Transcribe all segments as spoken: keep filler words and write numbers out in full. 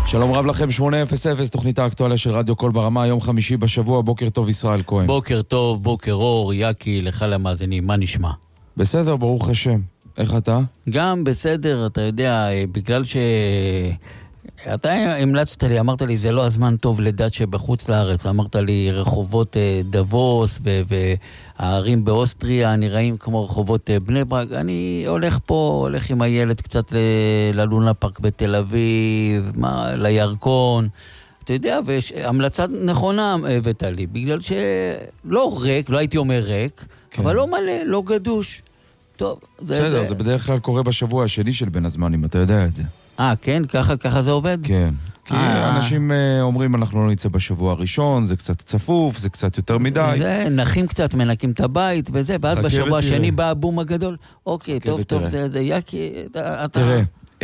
שלום רב לכם, שמונה אפס אפס, תוכנית האקטואליה של רדיו קול ברמה, יום חמישי בשבוע, בוקר טוב ישראל כהן. בוקר טוב, בוקר אור, יקי, לך למאזינים, מה נשמע? בסדר, ברוך השם. איך אתה? גם בסדר, אתה יודע, בגלל ש... אתה המלצת לי, אמרת לי, זה לא הזמן טוב לדעת שבחוץ לארץ, אמרת לי, רחובות דבוס והערים באוסטריה נראים כמו רחובות בני ברק, אני הולך פה, הולך עם הילד קצת ללונה פארק בתל אביב, מה, לירקון, אתה יודע, והמלצה נכונה הבאת לי, בגלל שלא ריק, לא הייתי אומר ריק, כן. אבל לא מלא, לא גדוש. טוב, זה... בסדר, זה... זה בדרך כלל קורה בשבוע השני של בין הזמנים, אתה יודע את זה. אה, כן? ככה, ככה זה עובד? כן. כי אנשים אומרים, אנחנו לא נצא בשבוע הראשון, זה קצת צפוף, זה קצת יותר מדי. זה, נחים קצת, מנקים את הבית, וזה, ואז בשבוע השני בא הבום הגדול. אוקיי, טוב, טוב, זה יקי, אתה... תראה,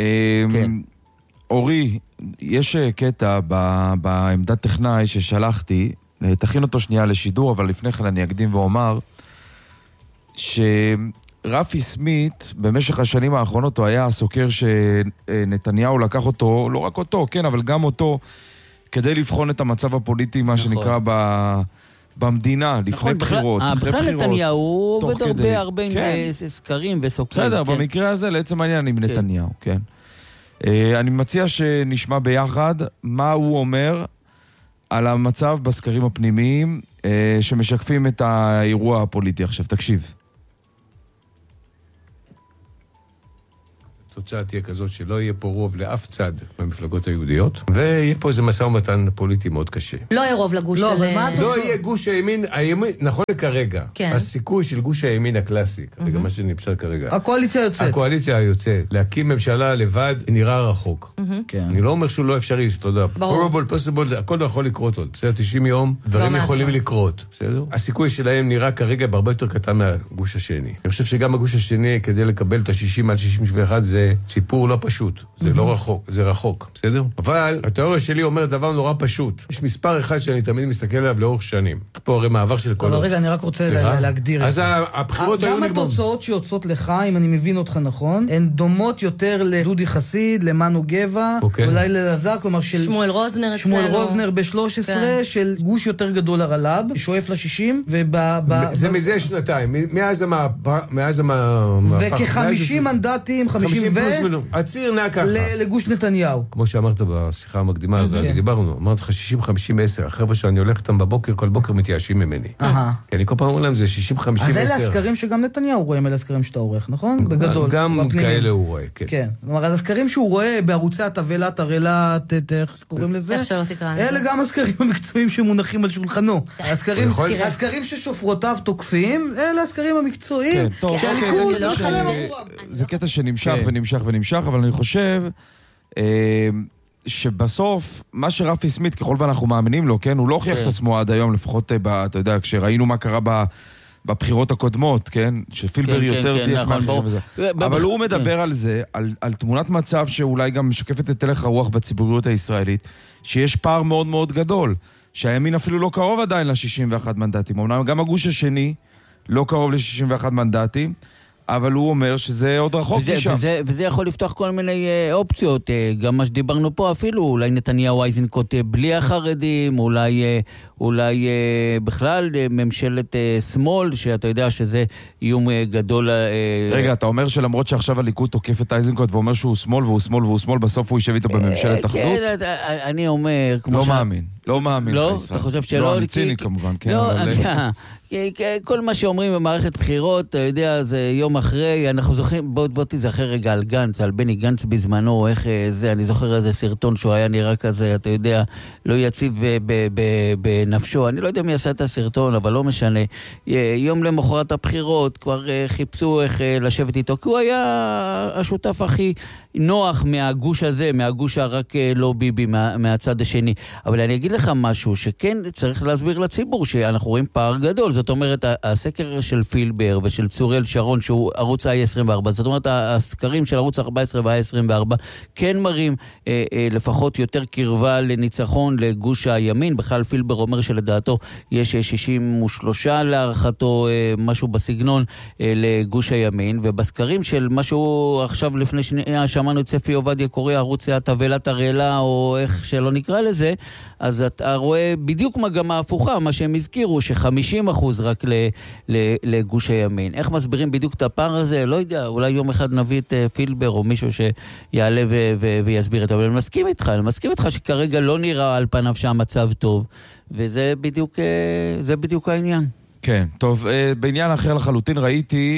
אורי, יש קטע בעמדת טכנאי ששלחתי, תכין אותו שנייה לשידור, אבל לפני כן אני אקדים ואומר, ש... רפי סמית, במשך השנים האחרונות, הוא היה הסוקר שנתניהו לקח אותו, לא רק אותו, כן, אבל גם אותו, כדי לבחון את המצב הפוליטי, מה נכון. שנקרא ב... במדינה, לפני נכון, בחירות. בכלל, אחרי בכלל בחירות. נתניהו עובד הרבה כדי... הרבה כן. עם סקרים וסוקרים. בסדר, כן. במקרה הזה, לעצם העניין עם כן. נתניהו, כן. אני מציע שנשמע ביחד מה הוא אומר על המצב בסקרים הפנימיים, שמשקפים את האירוע הפוליטי. עכשיו, תקשיב. התוצאה תהיה כזאת שלא יהיה פה רוב לאף צד במפלגות היהודיות, ויהיה פה איזה משא ומתן פוליטי מאוד קשה. לא יהיה רוב לגוש לא, של... לא יהיה גוש הימין, הימין, נכון לכרגע, כן. הסיכוי של גוש הימין הקלאסי, כרגע מה שנפשט כרגע. הקואליציה יוצאת. הקואליציה היוצאת. להקים ממשלה לבד נראה רחוק. אני לא אומר שהוא לא אפשרי, אתה יודע. probable, possible, הכל יכול לקרות עוד. בסדר, תשעים יום, דברים יכולים לקרות. בסדר? הסיכוי שלהם נראה כרגע בהרבה יותר קטן מהגוש השני. אני חושב שגם הגוש השני, כדי לקבל את ה-שישים עד שישים ואחת, זה סיפור לא פשוט. זה לא רחוק, זה רחוק. בסדר? אבל התיאוריה שלי אומרת דבר נורא פשוט. יש מספר אחד שאני תמיד מסתכל עליו לאורך שנים. פה הרי מעבר של קולות. אבל רגע, אני רק רוצה להגדיר את זה. אז הבחירות היו נגמר. גם התוצאות שיוצאות לך, אם אני מבין אותך נכון, הן דומות יותר לדודי חסיד, למנו גבע, אולי ללזר, כלומר של... שמואל רוזנר אצלנו. שמואל רוזנר ב-שלוש עשרה, של גוש יותר גדול הרל"ב, שואף ל-שישים, וב... זה מזה שנתיים, מאז המהפך. וכ-חמישים מנדטים, חמישים ו... הציר נע ככה. לגוש נתניהו. כמו שאמרת בשיחה המקדימה, דיברנו, אמרת לך שישים חמישים עשר, החבר'ה שאני הולך איתם בבוקר, כל בוקר מתייאשים ממני. כי אני כל פעם אומר להם, זה שישים חמישים עשר. אז אלה הסקרים שגם נתניהו רואה, אלה הסקרים שאתה עורך, נכון? בגדול. גם כאלה הוא רואה, כן. כן. כלומר, אז הסקרים שהוא רואה בערוצי התבלת, הרלת, איך קוראים לזה? איך שלא תקרא. אלה גם הסקרים המקצועיים שמונחים על שולחנו. הסקרים ששופרותיו תוקפים, אלה הסקרים המקצועיים. זה קטע שנמשך ונמשך ונמשך, אבל אני חושב שבסוף, מה שרפי סמית, ככל ואנחנו מאמינים לו, כן, הוא לא הוכיח את עצמו עד היום, לפחות, אתה יודע, כשראינו מה קרה בבחירות הקודמות, כן, שפילבר יותר דייק מאחרים וזה. אבל הוא מדבר על זה, על תמונת מצב שאולי גם משקפת את הלך הרוח בציבוריות הישראלית, שיש פער מאוד מאוד גדול, שהימין אפילו לא קרוב עדיין ל-שישים ואחת מנדטים. אמנם גם הגוש השני לא קרוב ל-שישים ואחת מנדטים, אבל הוא אומר שזה עוד רחוק וזה, משם. וזה, וזה יכול לפתוח כל מיני אה, אופציות, אה, גם מה שדיברנו פה אפילו, אולי נתניהו אייזנקוט אה, בלי החרדים, אולי, אה, אולי אה, בכלל אה, ממשלת אה, שמאל, שאתה יודע שזה איום אה, גדול. אה, רגע, אתה אומר שלמרות שעכשיו הליכוד תוקף את אייזנקוט ואומר שהוא שמאל והוא שמאל והוא שמאל, בסוף הוא יישב איתו בממשלת אחדות? כן, אני אומר... לא מאמין, לא מאמין. לא? אתה חושב שלא? לא, אני ציני כמובן, כן. לא, כל מה שאומרים במערכת בחירות, אתה יודע, זה יום אחרי, אנחנו זוכרים, בוא, בוא תזכר רגע על גנץ, על בני גנץ בזמנו, איך זה, אני זוכר איזה סרטון שהוא היה נראה כזה, אתה יודע, לא יציב בנפשו, אני לא יודע מי עשה את הסרטון, אבל לא משנה. יום למחרת הבחירות, כבר חיפשו איך לשבת איתו, כי הוא היה השותף הכי נוח מהגוש הזה, מהגוש הרק לא ביבי, מה, מהצד השני. אבל אני אגיד לך משהו, שכן צריך להסביר לציבור, שאנחנו רואים פער גדול, זאת אומרת, הסקר של פילבר ושל צוריאל שרון, שהוא ערוץ ה עשרים וארבע, זאת אומרת, הסקרים של ערוץ ארבע עשרה וה עשרים וארבע, כן מראים אה, אה, לפחות יותר קרבה לניצחון לגוש הימין. בכלל פילבר אומר שלדעתו יש שישים ושלוש להערכתו, אה, משהו בסגנון, אה, לגוש הימין, ובסקרים של משהו עכשיו לפני שנייה, שמענו את ספי עובדיה קורא, ערוץ התבלת הרעלה, או איך שלא נקרא לזה, אז אתה רואה בדיוק מגמה הפוכה, מה שהם הזכירו, ש-חמישים אחוז רק לגוש הימין. איך מסבירים בדיוק את הפער הזה? לא יודע, אולי יום אחד נביא את פילבר, או מישהו שיעלה ויסביר את זה, אבל אני מסכים איתך, אני מסכים איתך שכרגע לא נראה על פניו שהמצב טוב, וזה בדיוק, זה בדיוק העניין. כן, טוב, בעניין אחר לחלוטין ראיתי,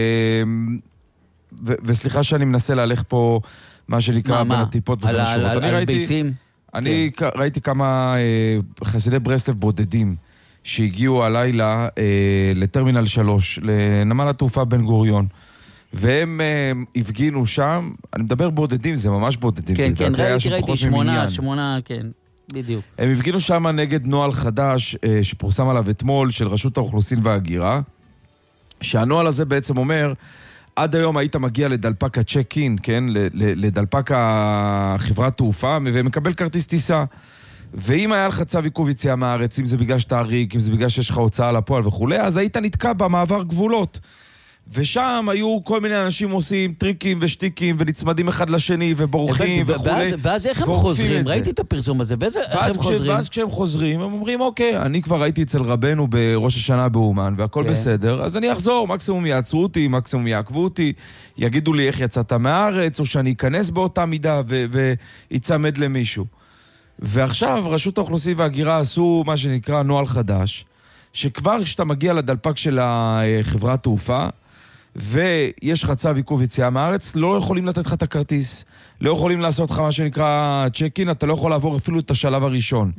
וסליחה שאני מנסה להלך פה מה שנקרא בין הטיפות ובין השורות. על ביצים? אני ראיתי כמה חסידי ברסלב בודדים שהגיעו הלילה לטרמינל שלוש, לנמל התעופה בן גוריון, והם הפגינו שם, אני מדבר בודדים, זה ממש בודדים. כן, כן, ראיתי, ראיתי, שמונה, שמונה, כן. בדיוק. הם הפגינו שם נגד נוהל חדש שפורסם עליו אתמול של רשות האוכלוסין וההגירה, שהנוהל הזה בעצם אומר, עד היום היית מגיע לדלפק הצ'ק-אין, כן? לדלפק החברת תעופה, ומקבל כרטיס טיסה. ואם היה לך צו עיכוב יציאה מהארץ, אם זה בגלל שאתה ריק, אם זה בגלל שיש לך הוצאה לפועל וכו', אז היית נתקע במעבר גבולות. ושם היו כל מיני אנשים עושים טריקים ושטיקים ונצמדים אחד לשני ובורחים וכו'. ואז איך הם חוזרים? ראיתי את הפרסום הזה, ואז איך הם חוזרים? ואז כשהם חוזרים, הם אומרים, אוקיי, אני כבר הייתי אצל רבנו בראש השנה באומן, והכל בסדר, אז אני אחזור, מקסימום יעצרו אותי, מקסימום יעקבו אותי, יגידו לי איך יצאת מהארץ, או שאני אכנס באותה מידה ויצמד למישהו. ועכשיו רשות האוכלוסין וההגירה עשו מה שנקרא נוהל חדש, שכבר כשאתה מגיע לדלפק של החברת תעופה, ויש לך צו עיכוב יציאה מהארץ, לא יכולים לתת לך את הכרטיס, לא יכולים לעשות לך מה שנקרא צ'ק-אין, אתה לא יכול לעבור אפילו את השלב הראשון.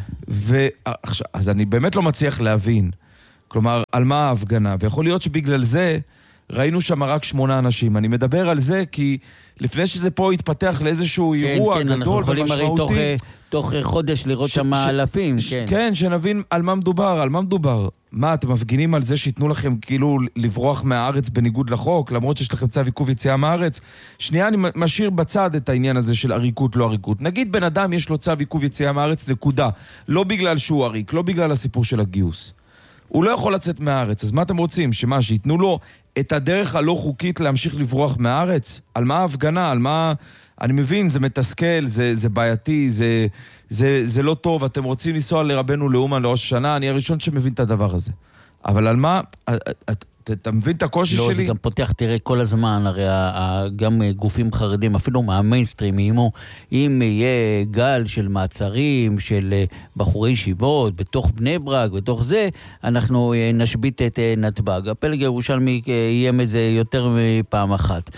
ועכשיו, אז אני באמת לא מצליח להבין, כלומר, על מה ההפגנה, ויכול להיות שבגלל זה ראינו שם רק שמונה אנשים. אני מדבר על זה כי לפני שזה פה יתפתח לאיזשהו אירוע גדול ומשמעותי. אנחנו יכולים הרי תוך חודש לראות שם אלפים. כן, שנבין על מה מדובר, על מה מדובר. מה, אתם מפגינים על זה שיתנו לכם כאילו לברוח מהארץ בניגוד לחוק, למרות שיש לכם צו עיכוב יציאה מהארץ? שנייה, אני משאיר בצד את העניין הזה של עריקות, לא עריקות. נגיד בן אדם יש לו צו עיכוב יציאה מהארץ, נקודה. לא בגלל שהוא עריק, לא בגלל הסיפור של הגיוס. הוא לא יכול לצאת מהארץ, אז מה אתם רוצים? שמה, שיתנו לו את הדרך הלא חוקית להמשיך לברוח מהארץ? על מה ההפגנה? על מה... אני מבין, זה מתסכל, זה, זה בעייתי, זה, זה, זה לא טוב, אתם רוצים לנסוע לרבנו לאומן לראש השנה, אני הראשון שמבין את הדבר הזה. אבל על מה... אתה מבין את הקושי שלי? לא, זה גם פותח, תראה, כל הזמן, הרי גם גופים חרדים, אפילו מהמיינסטרים, אם יהיה גל של מעצרים, של בחורי ישיבות, בתוך בני ברק, בתוך זה, אנחנו נשבית את נתב"ג. הפלג הירושלמי יהיה מזה יותר מפעם אחת.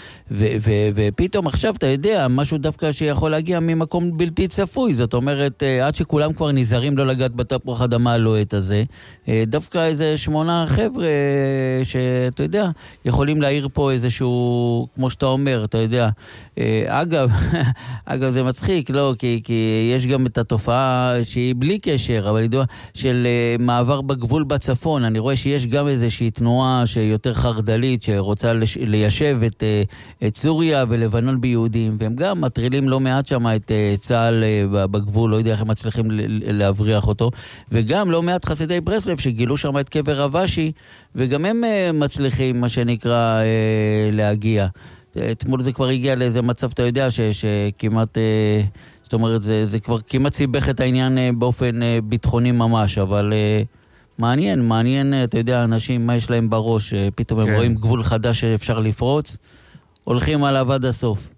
ופתאום עכשיו, אתה יודע, משהו דווקא שיכול להגיע ממקום בלתי צפוי, זאת אומרת, עד שכולם כבר נזהרים לא לגעת בתפוח אדמה הלוהט הזה, דווקא איזה שמונה חבר'ה ש... אתה יודע, יכולים להעיר פה איזשהו, כמו שאתה אומר, אתה יודע. אגב, אגב, זה מצחיק, לא, כי, כי יש גם את התופעה שהיא בלי קשר, אבל היא דועה, של מעבר בגבול בצפון. אני רואה שיש גם איזושהי תנועה שיותר חרדלית, שרוצה לש... ליישב את, את סוריה ולבנון ביהודים, והם גם מטרילים לא מעט שם את צה"ל בגבול, לא יודע איך הם מצליחים להבריח אותו, וגם לא מעט חסידי ברסלב שגילו שם את קבר רבשי, וגם הם מצליחים, מה שנקרא, להגיע. אתמול זה כבר הגיע לאיזה מצב, אתה יודע, ש, שכמעט, זאת אומרת, זה, זה כבר כמעט סיבך את העניין באופן ביטחוני ממש, אבל מעניין, מעניין, אתה יודע, אנשים, מה יש להם בראש, פתאום הם רואים גבול חדש שאפשר לפרוץ, הולכים עליו עד הסוף.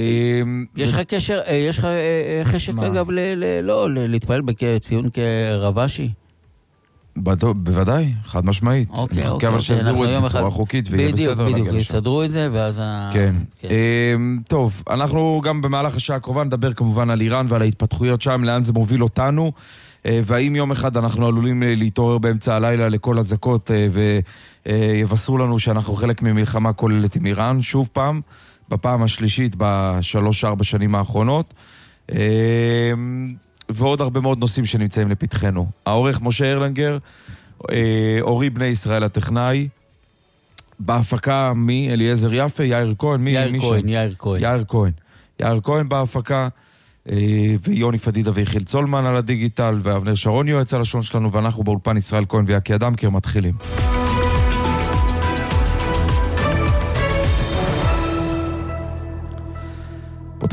יש לך קשר, יש לך חשק אגב, לא, להתפעל בציון כרבשי? בוודאי, חד משמעית. אוקיי, אני אוקיי. אבל שיסדרו את זה בצורה חוקית ויהיה בסדר. בדיוק, בדיוק, יסדרו את זה ואז... כן. טוב, אנחנו גם במהלך השעה הקרובה נדבר כמובן על איראן ועל ההתפתחויות שם, לאן זה מוביל אותנו, והאם יום אחד אנחנו עלולים להתעורר באמצע הלילה לכל הזקות ויבשרו לנו שאנחנו חלק ממלחמה כוללת עם איראן, שוב פעם, בפעם השלישית בשלוש ארבע שנים האחרונות. ועוד הרבה מאוד נושאים שנמצאים לפתחנו. העורך משה ארלנגר, אורי בני ישראל הטכנאי, בהפקה מי? אליעזר יפה, יאיר כהן, מי? יאיר מי כהן, שם? יאיר כהן. יאיר כהן. יאיר כהן בהפקה, ויוני פדידה ויחיל צולמן על הדיגיטל, ואבנר שרון יועץ על השון שלנו, ואנחנו באולפן ישראל כהן ויקי אדמקר מתחילים.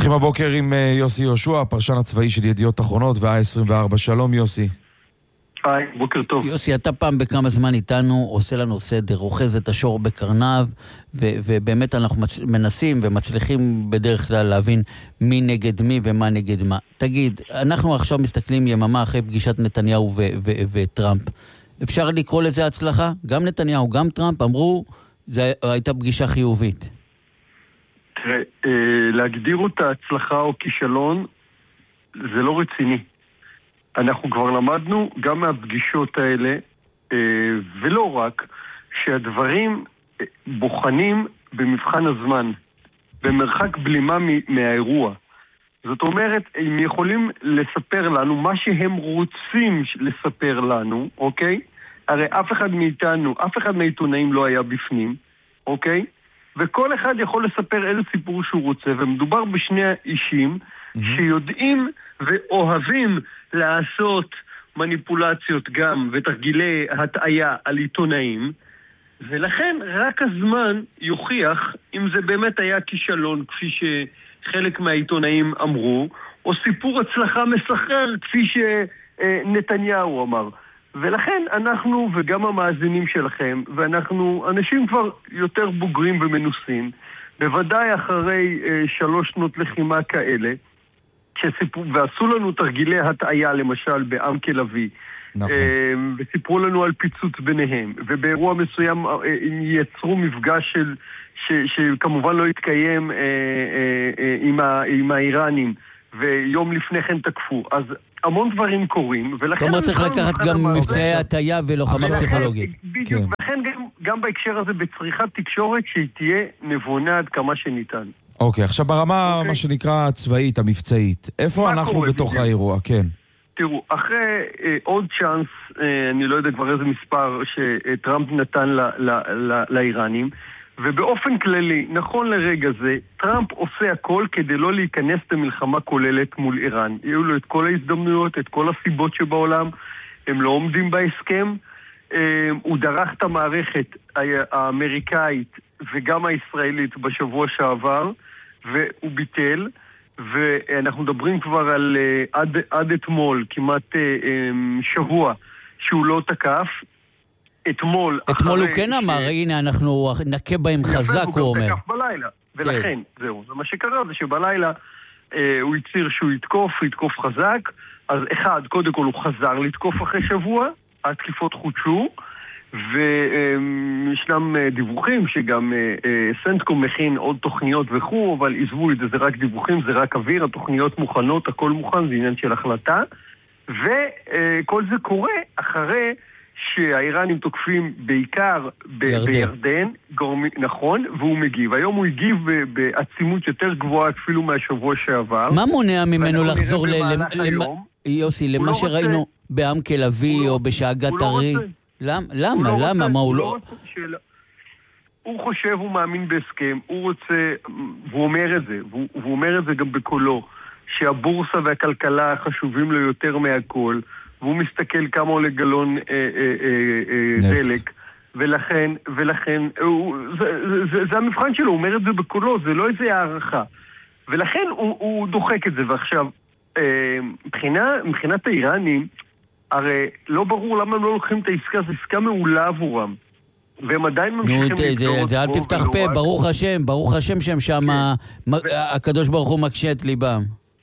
פותחים הבוקר עם יוסי יהושע, הפרשן הצבאי של ידיעות אחרונות ואה עשרים וארבע. שלום יוסי. היי, בוקר טוב. יוסי, אתה פעם בכמה זמן איתנו עושה לנו סדר, רוכז את השור בקרניו, ו- ובאמת אנחנו מצ- מנסים ומצליחים בדרך כלל להבין מי נגד מי ומה נגד מה. תגיד, אנחנו עכשיו מסתכלים יממה אחרי פגישת נתניהו ו- ו- וטראמפ. אפשר לקרוא לזה הצלחה? גם נתניהו, גם טראמפ אמרו, זו הייתה פגישה חיובית. תראה, להגדיר אותה הצלחה או כישלון, זה לא רציני. אנחנו כבר למדנו גם מהפגישות האלה, ולא רק, שהדברים בוחנים במבחן הזמן, במרחק בלימה מהאירוע. זאת אומרת, הם יכולים לספר לנו מה שהם רוצים לספר לנו, אוקיי? הרי אף אחד מאיתנו, אף אחד מהעיתונאים לא היה בפנים, אוקיי? וכל אחד יכול לספר איזה סיפור שהוא רוצה, ומדובר בשני אישים mm-hmm. שיודעים ואוהבים לעשות מניפולציות גם ותרגילי הטעיה על עיתונאים, ולכן רק הזמן יוכיח אם זה באמת היה כישלון כפי שחלק מהעיתונאים אמרו, או סיפור הצלחה מסחרר כפי שנתניהו אמר. ולכן אנחנו וגם המאזינים שלכם, ואנחנו אנשים כבר יותר בוגרים ומנוסים, בוודאי אחרי אה, שלוש שנות לחימה כאלה, שסיפרו, ועשו לנו תרגילי הטעיה למשל בעמק לביא, נכון. אה, וסיפרו לנו על פיצוץ ביניהם, ובאירוע מסוים אה, יצרו מפגש של, ש, שכמובן לא התקיים אה, אה, אה, עם, ה, עם האיראנים, ויום לפני כן תקפו. אז המון דברים קורים, ולכן... כלומר צריך לקחת גם מבצעי הטעיה ולוחמה פסיכולוגית. בדיוק, ולכן גם בהקשר הזה בצריכת תקשורת שהיא תהיה נבונה עד כמה שניתן. אוקיי, עכשיו ברמה מה שנקרא הצבאית, המבצעית, איפה אנחנו בתוך האירוע? כן. תראו, אחרי עוד צ'אנס, אני לא יודע כבר איזה מספר שטראמפ נתן לאיראנים, ובאופן כללי, נכון לרגע זה, טראמפ עושה הכל כדי לא להיכנס למלחמה כוללת מול איראן. יהיו לו את כל ההזדמנויות, את כל הסיבות שבעולם, הם לא עומדים בהסכם. הוא דרך את המערכת האמריקאית וגם הישראלית בשבוע שעבר, והוא ביטל, ואנחנו מדברים כבר על עד, עד אתמול, כמעט שבוע, שהוא לא תקף. אתמול... אתמול הוא כן אמר, הנה אנחנו נקה בהם חזק, הוא אומר. הוא גם תקף בלילה, ולכן, זהו. מה שקרה זה שבלילה הוא הצהיר שהוא יתקוף, יתקוף חזק, אז אחד, קודם כל הוא חזר לתקוף אחרי שבוע, התקיפות חודשו, וישנם דיווחים שגם סנטקום מכין עוד תוכניות וכו', אבל עזבו את זה, זה רק דיווחים, זה רק אוויר, התוכניות מוכנות, הכל מוכן, זה עניין של החלטה, וכל זה קורה אחרי שהאיראנים תוקפים בעיקר ב- בירדן, גורמי, נכון, והוא מגיב. היום הוא הגיב בעצימות יותר גבוהה אפילו מהשבוע שעבר. מה מונע ממנו לחזור ל... יוסי, למה שראינו בעמק לביא או בשאגת הרי? למה? למה? למה? מה הוא לא... הוא חושב, הוא מאמין בהסכם, הוא רוצה, והוא אומר את זה, והוא אומר את זה גם בקולו, שהבורסה והכלכלה חשובים לו יותר מהכל, והוא מסתכל כמה עולה גלון אה, אה, אה, אה, דלק, ולכן, ולכן, הוא, זה, זה, זה המבחן שלו, הוא אומר את זה בקולו, זה לא איזה הערכה. ולכן הוא, הוא דוחק את זה, ועכשיו, אה, מבחינה, מבחינת האיראנים, הרי לא ברור למה הם לא לוקחים את העסקה, זו עסקה מעולה עבורם. והם עדיין ממשיכים לפתור את זה. אל תפתח פה, ברוך השם, ברוך השם שהם שם, הקדוש ברוך הוא מקשה את ליבם.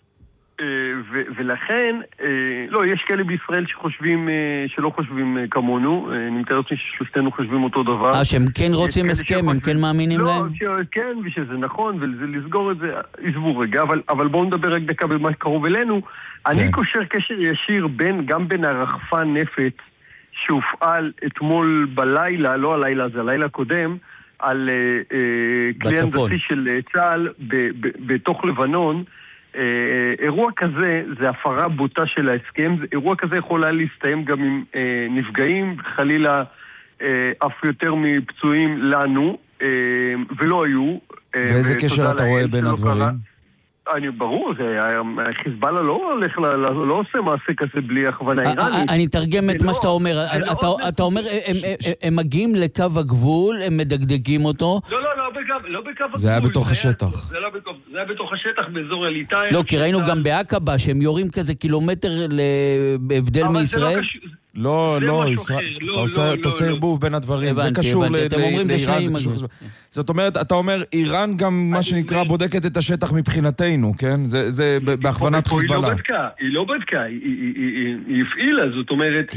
ולכן, לא, יש כאלה בישראל שחושבים, שלא חושבים כמונו, אני מתאר לעצמי ששלושתנו חושבים אותו דבר. אה, שהם כן רוצים הסכם, הם כן מאמינים להם? לא, כן, ושזה נכון, ולסגור את זה, עזבו רגע, אבל בואו נדבר רק דקה במה שקרוב אלינו. אני קושר קשר ישיר גם בין הרחפן נפץ שהופעל אתמול בלילה, לא הלילה, זה הלילה הקודם, על כלי הנדסי של צה"ל בתוך לבנון. אירוע כזה זה הפרה בוטה של ההסכם, אירוע כזה יכול היה להסתיים גם עם נפגעים, חלילה אף יותר מפצועים לנו, ולא היו. ואיזה קשר אתה רואה בין הדברים? אני, ברור, חיזבאללה לא הולך, לא עושה מעשה כזה בלי הכוונה איראנית. אני אתרגם את מה שאתה אומר. אתה אומר, הם מגיעים לקו הגבול, הם מדגדגים אותו. לא, לא, לא בקו הגבול. זה היה בתוך השטח. זה היה בתוך השטח באזור הליטאי. לא, כי ראינו גם בעקבה, שהם יורים כזה קילומטר בהבדל מישראל. לא, לא, אתה עושה ערבוב בין הדברים, זה קשור לאיראן. זאת אומרת, אתה אומר, איראן גם מה שנקרא בודקת את השטח מבחינתנו, כן? זה בהכוונת חיזבאללה. היא לא בדקה, היא לא בדקה, היא הפעילה, זאת אומרת,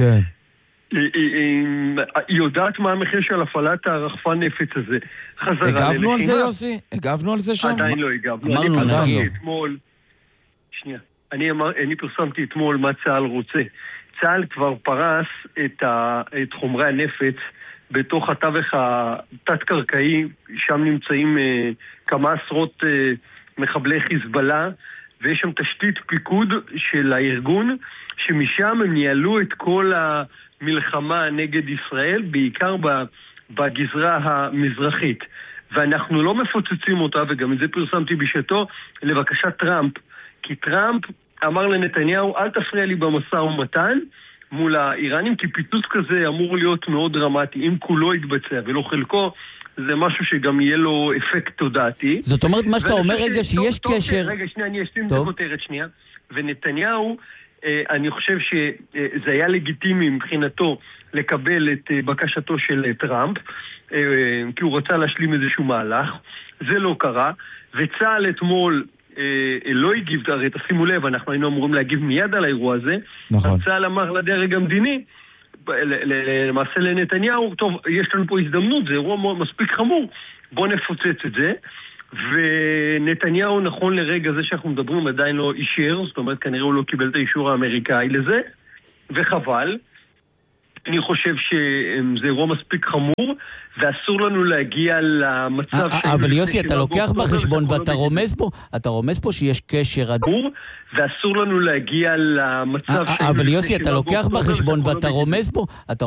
היא יודעת מה המחיר של הפעלת הרחפן נפץ הזה. הגבנו על זה, יוסי? הגבנו על זה שם? עדיין לא הגבנו. אני פרסמתי אתמול, שנייה, אני פרסמתי אתמול מה צה"ל רוצה. צה"ל כבר פרס את, ה, את חומרי הנפץ בתוך התווך התת-קרקעי, שם נמצאים אה, כמה עשרות אה, מחבלי חיזבאללה, ויש שם תשתית פיקוד של הארגון, שמשם הם ניהלו את כל המלחמה נגד ישראל, בעיקר בגזרה המזרחית. ואנחנו לא מפוצצים אותה, וגם את זה פרסמתי בשעתו, לבקשת טראמפ. כי טראמפ אמר לנתניהו, אל תפריע לי במשא ומתן מול האיראנים, כי פיצוץ כזה אמור להיות מאוד דרמטי. אם כולו יתבצע ולא חלקו, זה משהו שגם יהיה לו אפקט תודעתי. זאת אומרת, מה שאתה אומר רגע שיש קשר... רגע, שנייה, אני אשלים את הכותרת שנייה. ונתניהו, אני חושב שזה היה לגיטימי מבחינתו לקבל את בקשתו של טראמפ, כי הוא רצה להשלים איזשהו מהלך. זה לא קרה. וצה"ל אתמול לא הגיב, הרי תשימו לב, אנחנו היינו אמורים להגיב מיד על האירוע הזה. נכון. צה"ל אמר לדרג המדיני, למעשה לנתניהו, טוב, יש לנו פה הזדמנות, זה אירוע מספיק חמור, בוא נפוצץ את זה. ונתניהו נכון לרגע זה שאנחנו מדברים עדיין לא אישר, זאת אומרת כנראה הוא לא קיבל את האישור האמריקאי לזה, וחבל. אני חושב שזה אירוע מספיק חמור, ואסור לנו להגיע למצב... אבל יוסי, אתה לוקח בחשבון ואתה רומז פה, אתה רומז פה שיש קשר... ואסור לנו להגיע למצב... אבל יוסי, אתה לוקח בחשבון ואתה רומז פה...